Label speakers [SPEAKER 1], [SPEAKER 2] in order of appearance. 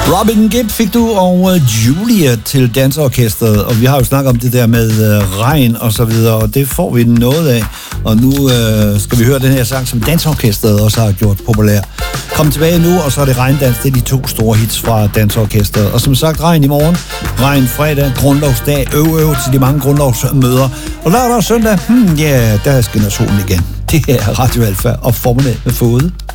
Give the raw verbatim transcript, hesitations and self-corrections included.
[SPEAKER 1] Robin Gibb fik du, og Julia til danseorkestret, og vi har jo snakket om det der med uh, regn og så videre, og det får vi noget af, og nu uh, skal vi høre den her sang, som danseorkestret også har gjort populær. Kom tilbage nu, og så er det regndans, det er de to store hits fra danseorkestret, og som sagt, regn i morgen, regn fredag, grundlovsdag, øv øv til de mange grundlovsmøder, og lørdag og søndag, hmm, ja, yeah, der skinner solen igen. Det er Radio Alfa og formiddag med fået.